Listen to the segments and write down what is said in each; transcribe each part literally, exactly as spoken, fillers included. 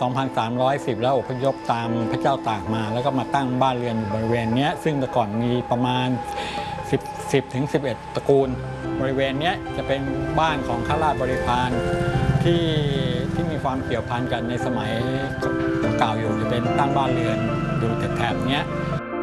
สองพันสามร้อยสิบ แล้วอพยพตามพระเจ้าตากมาแล้วก็มาตั้งบ้านเรือนอยู่บริเวณนี้ซึ่งแต่ก่อนมีประมาณสิบ สิบถึงสิบเอ็ดตระกูลบริเวณนี้จะเป็นบ้านของข้าราชบริพารที่ที่มีความเกี่ยวพันกันในสมัยเก่าอยู่จะเป็นตั้งบ้านเรือนอยู่แถบๆนี้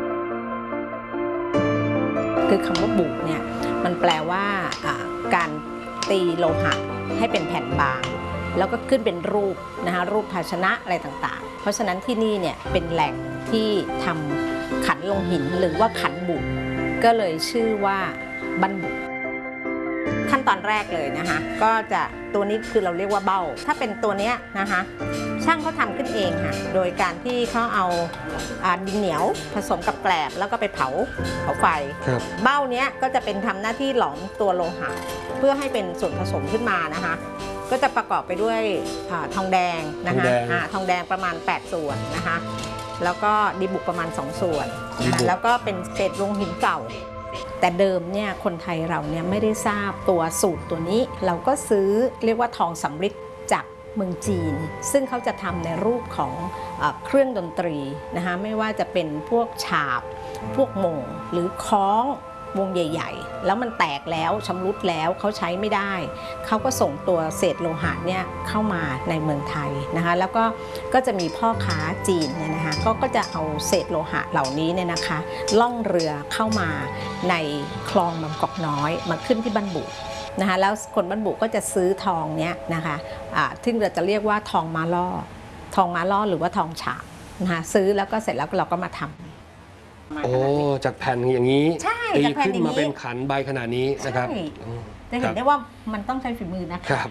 คือคำว่าบุเนี่ยมันแปลว่าการตีโลหะให้เป็นแผ่นบางแล้วก็ขึ้นเป็นรูปนะคะรูปภาชนะอะไรต่างๆเพราะฉะนั้นที่นี่เนี่ยเป็นแหล่งที่ทำขันลงหินหรือว่าขันบุก็เลยชื่อว่าบั้นบุขั้นตอนแรกเลยนะคะก็จะตัวนี้คือเราเรียกว่าเบ้าถ้าเป็นตัวนี้นะคะช่างเขาทำขึ้นเองค่ะโดยการที่เขาเอาดินเหนียวผสมกับแกลบแล้วก็ไปเผาเผาไฟเบ้านี้ก็จะเป็นทำหน้าที่หลอมตัวโลหะเพื่อให้เป็นส่วนผสมขึ้นมานะคะก็จะประกอบไปด้วยทองแดงนะคะทองแดงประมาณแปดส่วนนะคะแล้วก็ดีบุกประมาณสองส่วนแล้วก็เป็นเศษโลหินเก่าแต่เดิมเนี่ยคนไทยเราเนี่ยไม่ได้ทราบตัวสูตรตัวนี้เราก็ซื้อเรียกว่าทองสำริดจากเมืองจีนซึ่งเขาจะทำในรูปของเครื่องดนตรีนะคะไม่ว่าจะเป็นพวกฉาบพวกหม่งหรือคล้องวงใหญ่ๆแล้วมันแตกแล้วชำรุดแล้วเขาใช้ไม่ได้เขาก็ส่งตัวเศษโลหะเนี่ยเข้ามาในเมืองไทยนะคะแล้วก็ก็จะมีพ่อค้าจีนเนี่ยนะคะก็ก็จะเอาเศษโลหะเหล่านี้เนี่ยนะคะล่องเรือเข้ามาในคลองบางกอกน้อยมาขึ้นที่บ้านบุนะคะแล้วคนบ้านบุก็จะซื้อทองเนี้ยนะคะอ่าซึ่งเราจะเรียกว่าทองมาล่อทองมาล่อหรือว่าทองฉาบนะคะซื้อแล้วก็เสร็จแล้วเราก็มาทำโอ้จากแผ่นอย่างนี้ตีขึ้นมาเป็นขันใบขนาดนี้นะครับจะเห็นได้ว่ามันต้องใช้ฝีมือนะครับ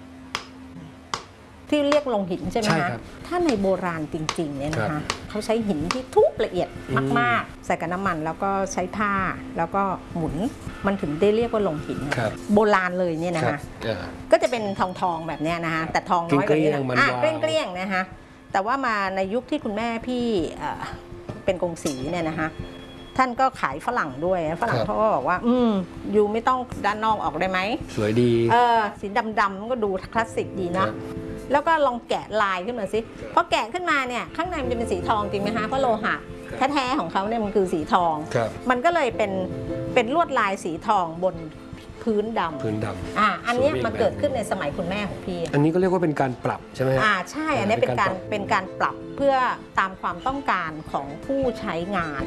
ที่เรียกลงหินใช่ไหมคะถ้าในโบราณจริงๆเนี่ยนะคะเขาใช้หินที่ทุบละเอียดมากๆใส่กับน้ำมันแล้วก็ใช้ผ้าแล้วก็หมุนมันถึงได้เรียกว่าลงหินโบราณเลยเนี่ยนะคะก็จะเป็นทองทองแบบนี้นะคะแต่ทองน้อยกว่านี้นะเกลี้ยงๆนะคะแต่ว่ามาในยุคที่คุณแม่พี่เป็นกงสีเนี่ยนะคะท่านก็ขายฝรั่งด้วยฝรั่งเขาก็บอกว่าอืมยูไม่ต้องด้านนอกออกได้ไหมสวยดีเออสีดำๆมันก็ดูคลาสสิกดีนะแล้วก็ลองแกะลายขึ้นมาสิพอแกะขึ้นมาเนี่ยข้างในมันจะเป็นสีทองจริงไหมคะเพราะโลหะแท้ๆของเขาเนี่ยมันคือสีทองมันก็เลยเป็นเป็นลวดลายสีทองบนพื้นดำพื้นดำอ่าอันนี้มันเกิดขึ้นในสมัยคุณแม่ของพี่อันนี้ก็เรียกว่าเป็นการปรับใช่ไหมอ่าใช่อันนี้เป็นการเป็นการปรับเพื่อตามความต้องการของผู้ใช้งาน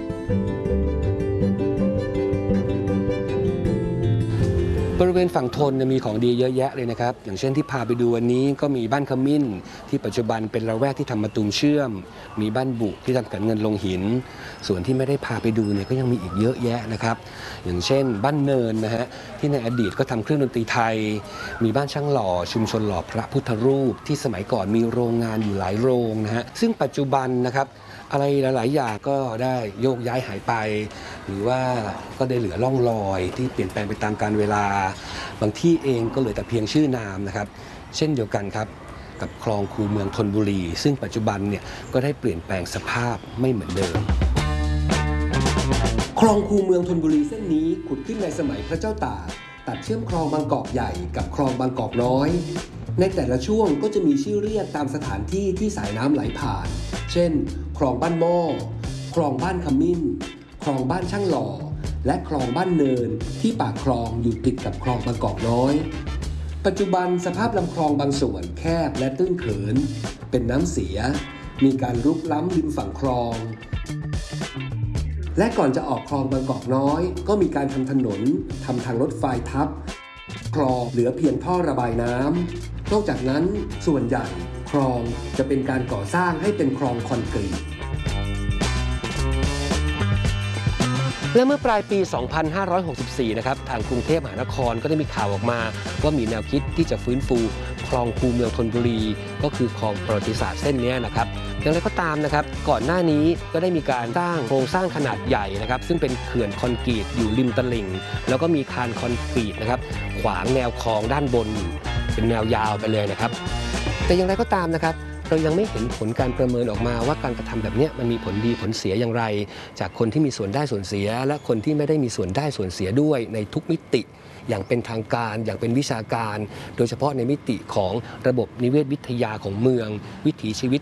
บริเวณฝั่งทนมีของดีเยอะแยะเลยนะครับอย่างเช่นที่พาไปดูวันนี้ก็มีบ้านขมิ้นที่ปัจจุบันเป็นละแวกที่ทำมะตูมเชื่อมมีบ้านบุที่ทำกันเงินลงหินส่วนที่ไม่ได้พาไปดูเนี่ยก็ยังมีอีกเยอะแยะนะครับอย่างเช่นบ้านเนินนะฮะที่ในอดีตก็ทำเครื่องดนตรีไทยมีบ้านช่างหล่อชุมชนหล่อพระพุทธรูปที่สมัยก่อนมีโรงงานอยู่หลายโรงนะฮะซึ่งปัจจุบันนะครับอะไรหลายๆอย่างก็ได้โยกย้ายหายไปหรือว่าก็ได้เหลือร่องรอยที่เปลี่ยนแปลงไปตามกาลเวลาบางที่เองก็เหลือแต่เพียงชื่อนามนะครับเช่นเดียวกันครับกับคลองคูเมืองธนบุรีซึ่งปัจจุบันเนี่ยก็ได้เปลี่ยนแปลงสภาพไม่เหมือนเดิมคลองคูเมืองธนบุรีเส้นนี้ขุดขึ้นในสมัยพระเจ้าตากตัดเชื่อมคลองบางกอกใหญ่กับคลองบางกอกน้อยในแต่ละช่วงก็จะมีชื่อเรียกตามสถานที่ที่สายน้ำไหลผ่านเช่นคลองบ้านหม้อคลองบ้านขมิ้นคลองบ้านช่างหล่อและคลองบ้านเนินที่ปากคลองอยู่ติดกับคลองบางกอกน้อยปัจจุบันสภาพลำคลองบางส่วนแคบและตื้นเขินเป็นน้ำเสียมีการรุกล้ำริมฝั่งคลองและก่อนจะออกคลองบางกอกน้อยก็มีการทำถนนทำทางรถไฟทับคลองเหลือเพียงท่อระบายน้ำนอกจากนั้นส่วนใหญ่คลองจะเป็นการก่อสร้างให้เป็นคลองคอนกรีตและเมื่อปลายปี สองพันห้าร้อยหกสิบสี่ นะครับทางกรุงเทพมหานครก็ได้มีข่าวออกมาว่ามีแนวคิดที่จะฟื้นฟูคลองคูเมืองธนบุรีก็คือคลองประวัติศาสตร์เส้นนี้นะครับอย่างไรก็ตามนะครับก่อนหน้านี้ก็ได้มีการสร้างโครงสร้างขนาดใหญ่นะครับซึ่งเป็นเขื่อนคอนกรีตอยู่ริมตลิ่งแล้วก็มีคานคอนกรีตนะครับขวางแนวคลองด้านบนเป็นแนวยาวไปเลยนะครับแต่อย่างไรก็ตามนะครับเรายังไม่เห็นผลการประเมินออกมาว่าการกระทำแบบนี้มันมีผลดีผลเสียอย่างไรจากคนที่มีส่วนได้ส่วนเสียและคนที่ไม่ได้มีส่วนได้ส่วนเสียด้วยในทุกมิติอย่างเป็นทางการอย่างเป็นวิชาการโดยเฉพาะในมิติของระบบนิเวศวิทยาของเมืองวิถีชีวิต